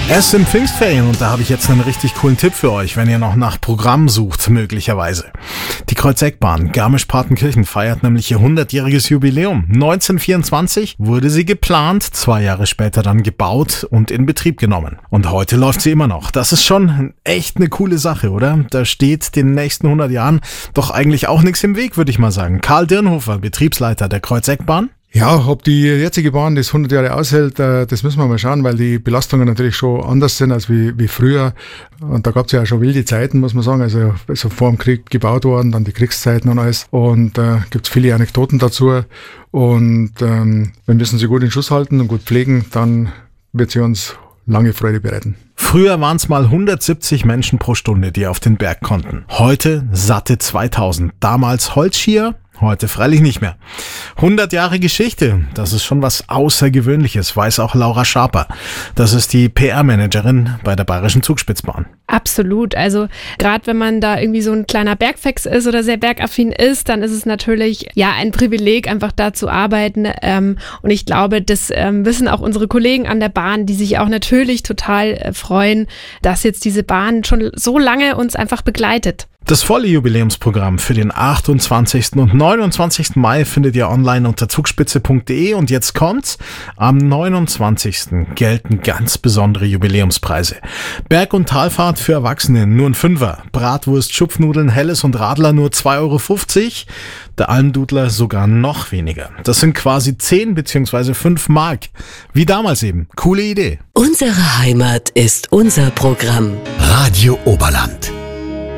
Es sind Pfingstferien und da habe ich jetzt einen richtig coolen Tipp für euch, wenn ihr noch nach Programm sucht, möglicherweise. Die Kreuzeckbahn Garmisch-Partenkirchen feiert nämlich ihr 100-jähriges Jubiläum. 1924 wurde sie geplant, 2 Jahre später dann gebaut und in Betrieb genommen. Und heute läuft sie immer noch. Das ist schon echt eine coole Sache, oder? Da steht den nächsten 100 Jahren doch eigentlich auch nichts im Weg, würde ich mal sagen. Karl Dirnhofer, Betriebsleiter der Kreuzeckbahn. Ja, ob die jetzige Bahn das 100 Jahre aushält, das müssen wir mal schauen, weil die Belastungen natürlich schon anders sind als wie früher. Und da gab es ja auch schon wilde Zeiten, muss man sagen. Also vor dem Krieg gebaut worden, dann die Kriegszeiten und alles. Und gibt es viele Anekdoten dazu. Und wir müssen sie gut in Schuss halten und gut pflegen, dann wird sie uns lange Freude bereiten. Früher waren es mal 170 Menschen pro Stunde, die auf den Berg konnten. Heute satte 2000. Damals Holzskier, heute freilich nicht mehr. 100 Jahre Geschichte, das ist schon was Außergewöhnliches, weiß auch Laura Schaper. Das ist die PR-Managerin bei der Bayerischen Zugspitzbahn. Absolut, also gerade wenn man da irgendwie so ein kleiner Bergfex ist oder sehr bergaffin ist, dann ist es natürlich ja ein Privileg, einfach da zu arbeiten. Und ich glaube, das wissen auch unsere Kollegen an der Bahn, die sich auch natürlich total freuen, dass jetzt diese Bahn schon so lange uns einfach begleitet. Das volle Jubiläumsprogramm für den 28. und 29. Mai findet ihr online unter zugspitze.de und jetzt kommt's. Am 29. gelten ganz besondere Jubiläumspreise. Berg- und Talfahrt für Erwachsene nur ein Fünfer. Bratwurst, Schupfnudeln, Helles und Radler nur 2,50 €. Der Almdudler sogar noch weniger. Das sind quasi 10 bzw. 5 Mark. Wie damals eben. Coole Idee. Unsere Heimat ist unser Programm. Radio Oberland.